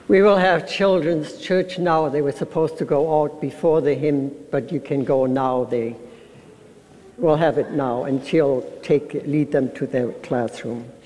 We will have children's church now. They were supposed to go out before the hymn, but you can go now. They will have it now, and she'll lead them to their classroom.